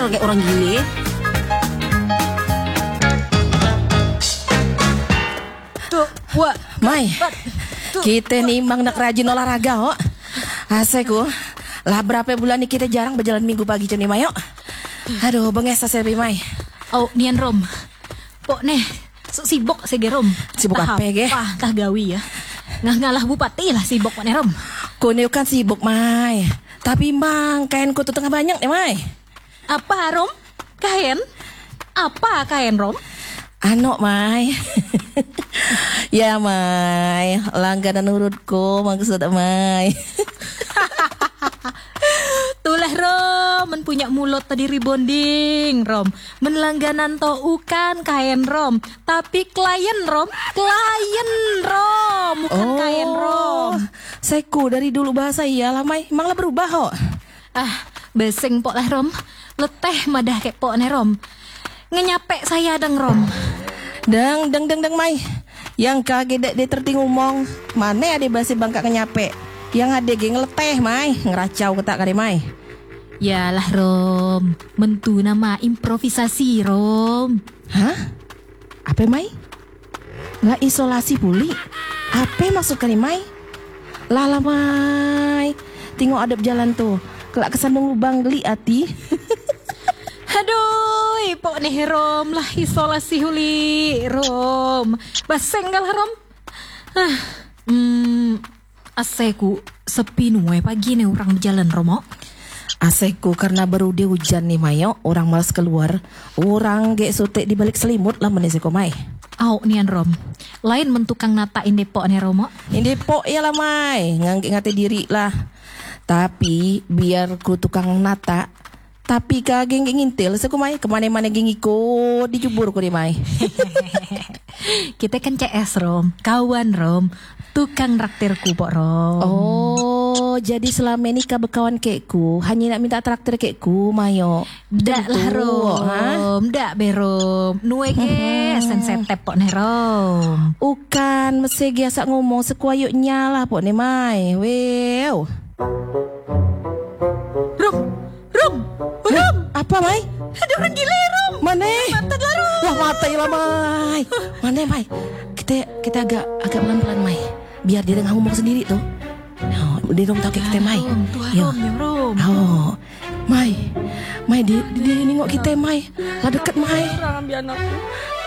kayak orang gile. Tuh, wah, Mai, kita nih emang nak rajin olahraga, oh. Aseku, lah berapa bulan nih kita jarang berjalan minggu pagi cuni Mai, oh. Aduh, benges sebi Mai. oh nian Rom. Pok neh, sibuk sege Rom. Sibuk apa ge? Tah gawi ya. Ngalah bupati lah sibuk nih Rom. Kau kan sibuk Mai. Tapi mang kain ku tuh tengah banyak nih Mai. Apa Rom? Kain? Apa kain Rom? Ano Mai. Ya Mai, langganan urutku maksud Mai. Tulah Rom, men punya mulut tadi rebonding Rom. Men langganan to ukan kain Rom, tapi klien Rom, bukan kain Rom. Saiku dari dulu bahasa iyalah Mai, emang lah berubah kok. Beseng pok lah Rom, leteh madah kek pok nih Rom. Ngenyapek saya deng Rom. Deng Mai. Yang kaget dia terting ngomong, mana ada basi bangka kenyape. Yang ada geng leteh Mai, ngeracau ketak kali Mai. Yalah Rom, mentu nama improvisasi Rom. Hah? Apa Mai? Nggak isolasi puli? Apa maksud kali Mai? Lala Mai, tengok adab jalan tuh. Kelak kesandung lubang geli hati. Aduh, pok nih Rom lah isolasi huli Rom. Baseng galah Rom. Aseku sepi nuwe pagi nih orang berjalan Romo. Aseku karena baru dia hujan nih Mayo, orang malas keluar. Orang gek sotek di balik selimut lah menisiko Mai. Nian Rom. Lain mentukang natain depok nih Romo. Ini depok ya lah Mai, ngati diri lah. Tapi biar ku tukang nata, tapi kageng ngintil seku Mai, kemana-mana geng ikut dijubur ku di Mai. Kita kan CS Rom, kawan Rom, tukang raktirku pok Rom. Oh, jadi selama ini kau berkawan kekku, hanya nak minta traktir kekku Mayo. Dak lah Rom, dak be Rom. Nuege sensetep pok nih Rom. Ukan mesti biasa ngomong sekuayuknya lah pok nih Mai. Wow. Rom. Apa Mai? Ada orang gila Rom. Mana? Mata lah Rom. Wah mata lah Mai. Mana Mai? Kita agak pelan-pelan Mai. Biar dia dengar ngomong sendiri tuh. Oh, dia dong tahu kita Mai. Rom. Oh, Mai dia nengok kita Mai. Lah deket Mai. Orang ambil anakku.